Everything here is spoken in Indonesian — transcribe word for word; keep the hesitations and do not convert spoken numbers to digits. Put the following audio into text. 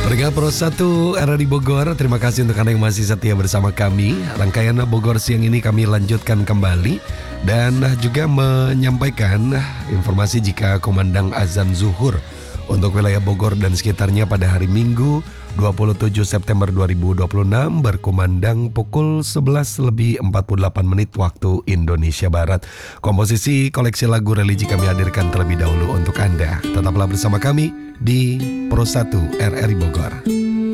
Warga Pro satu R R I Bogor, terima kasih untuk Anda yang masih setia bersama kami. Rangkaian Bogor siang ini kami lanjutkan kembali dan juga menyampaikan informasi jika kumandang azan zuhur untuk wilayah Bogor dan sekitarnya pada hari Minggu dua puluh tujuh September dua ribu dua puluh enam berkumandang pukul sebelas lebih empat puluh delapan menit waktu Indonesia Barat. Komposisi koleksi lagu religi kami hadirkan terlebih dahulu untuk Anda. Tetaplah bersama kami di Pro satu R R I Bogor.